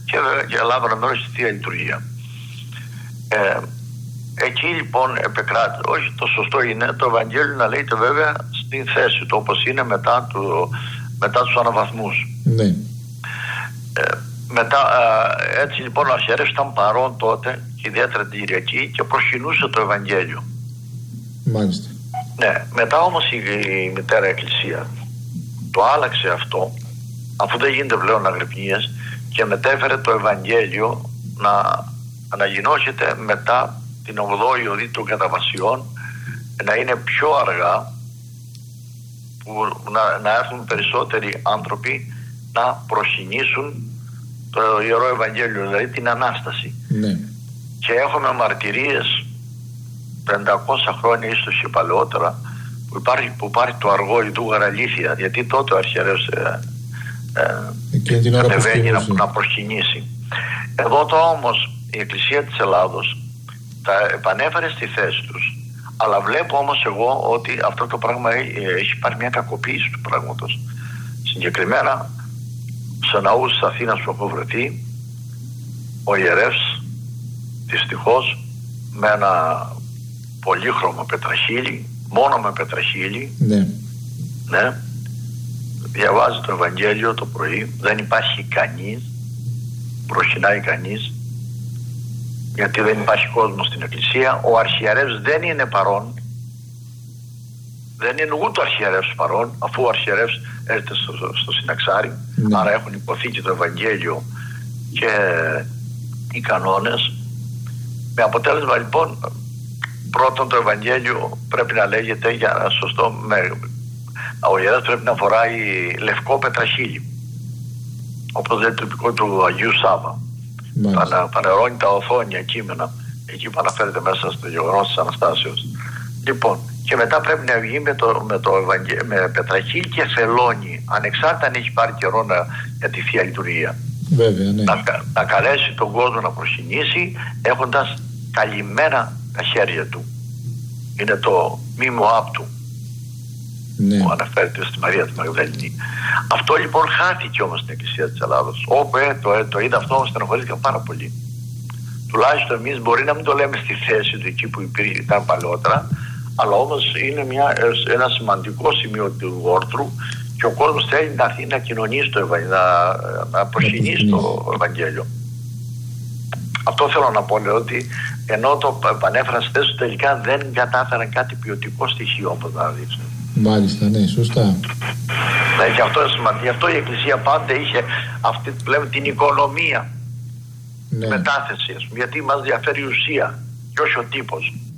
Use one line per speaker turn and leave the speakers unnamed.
και λάβανα μέρος στη Θεία Λειτουργία. Εκεί λοιπόν επεκράτη, όχι, το σωστό είναι το Ευαγγέλιο να λέγεται βέβαια στην θέση του, όπως είναι μετά τους αναβαθμούς.
Ναι.
Έτσι λοιπόν ο αρχιερεύς ήταν παρόν τότε, και ιδιαίτερα την Κυριακή, και προσκυνούσε το Ευαγγέλιο.
Μάλιστα.
Ναι, μετά όμως η Μητέρα Εκκλησία το άλλαξε αυτό, αφού δεν γίνεται πλέον αγρυπνίες, και μετέφερε το Ευαγγέλιο να αναγινώσεται μετά την 8η οδή των Καταβασιών, να είναι πιο αργά, που να έρθουν περισσότεροι άνθρωποι να προσκυνήσουν το Ιερό Ευαγγέλιο, δηλαδή την Ανάσταση.
Ναι.
Και έχουμε μαρτυρίες 500 χρόνια ίσως και παλαιότερα, που υπάρχει το αργό λειτουργά αλήθεια, γιατί τότε ο αρχιερεύς ανεβαίνει να προσκυνήσει. Εδώ τώρα όμως η Εκκλησία της Ελλάδος τα επανέφερε στη θέση τους, αλλά βλέπω όμως εγώ ότι αυτό το πράγμα έχει πάρει μια κακοποίηση του πράγματος. Συγκεκριμένα σε ναούς της Αθήνας που έχω βρεθεί, ο ιερεύς δυστυχώς με ένα πολύχρωμο πετραχύλι, μόνο με πετραχύλι, ναι, διαβάζει το Ευαγγέλιο το πρωί, δεν υπάρχει κανείς, προσκυνάει κανείς, γιατί δεν υπάρχει κόσμος στην Εκκλησία. Ο αρχιερεύς δεν είναι παρόν, δεν είναι ούτε ο αρχιερεύς παρόν, αφού ο αρχιερεύς έρχεται στο συναξάρι, άρα έχουν υποθήκη το Ευαγγέλιο και οι κανόνες, με αποτέλεσμα λοιπόν πρώτον το Ευαγγέλιο πρέπει να λέγεται, για σωστό, ο ιερέας πρέπει να φοράει λευκό πετραχύλι, όπως λέει το τυπικό του Αγίου Σάββα. Πανερώνει τα οθόνια κείμενα, εκεί που αναφέρεται μέσα στο γεγονός της Αναστάσεως. Λοιπόν, και μετά πρέπει να βγει με πετραχύλι και θελώνει, ανεξάρτητα αν έχει πάρει καιρό για τη Θεία Λειτουργία.
Βέβαια, ναι.
Να καλέσει τον κόσμο να προσκυνήσει έχοντας καλυμμένα τα χέρια του. Είναι το μήμο άπτου, ναι, που αναφέρεται στη Μαρία τη Μαγδαληνή. Αυτό λοιπόν χάθηκε όμως στην Εκκλησία της Ελλάδος. Όπου το είδα αυτό, όμως στενοχωρήθηκα πάρα πολύ. Τουλάχιστον εμείς μπορεί να μην το λέμε στη θέση του εκεί που ήταν παλαιότερα, αλλά όμως είναι ένα σημαντικό σημείο του όρθρου και ο κόσμος θέλει να έρθει να κοινωνήσει το Ευαγγέλιο, να προσκυνήσει το Ευαγγέλιο. Αυτό θέλω να πω, λέω, ότι ενώ το επανέφεραν στη θέση, τελικά δεν κατάφεραν κάτι ποιοτικό στοιχείο, όπως να δείξουν.
Μάλιστα, ναι, σωστά.
Ναι, και αυτό είναι σημαντικό. Γι' αυτό η Εκκλησία πάντα είχε αυτή που λέμε την οικονομία, μετάθεση, γιατί μας διαφέρει η ουσία και όχι ο τύπος.